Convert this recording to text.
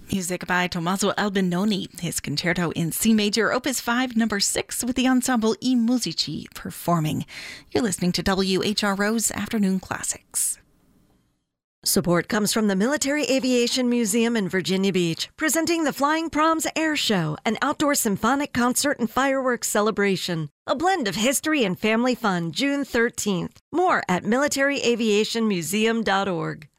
Music by Tommaso Albinoni, his concerto in C major, Opus 5, number 6, with the ensemble I Musici performing. You're listening to WHRO's Afternoon Classics. Support comes from the Military Aviation Museum in Virginia Beach, presenting the Flying Proms Air Show, an outdoor symphonic concert and fireworks celebration. A blend of history and family fun, June 13th. More at militaryaviationmuseum.org.